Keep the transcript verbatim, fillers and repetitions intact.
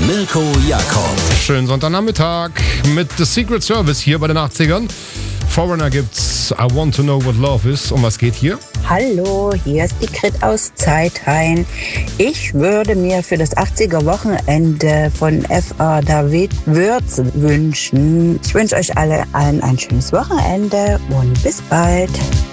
Mirko Jakob. Schönen Sonntagnachmittag mit The Secret Service hier bei den achtzigern. Foreigner gibt's I Want to Know What Love Is. Um was geht hier? Hallo, hier ist die Grit aus Zeithain. Ich würde mir für das achtziger-Wochenende von F A David Würz wünschen. Ich wünsche euch alle allen ein schönes Wochenende und bis bald.